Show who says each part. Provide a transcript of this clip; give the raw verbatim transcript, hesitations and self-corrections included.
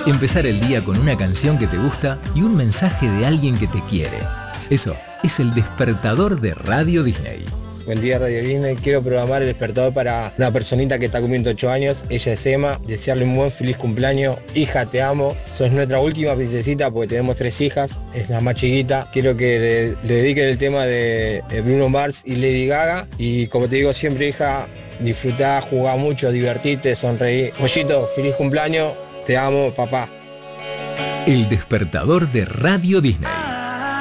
Speaker 1: Empezar el día con una canción que te gusta y un mensaje de alguien que te quiere. Eso es el despertador de Radio Disney.
Speaker 2: Buen día, Radio Disney. Quiero programar el despertador para una personita que está cumpliendo ocho años. Ella es Emma. Desearle un buen feliz cumpleaños. Hija, te amo. Sos nuestra última princesita porque tenemos tres hijas. Es la más chiquita. Quiero que le, le dediquen el tema de Bruno Mars y Lady Gaga. Y como te digo siempre, hija, disfrutá, jugá mucho, divertirte, sonreí. Mollito, feliz cumpleaños. Te amo, papá.
Speaker 1: El despertador de Radio Disney.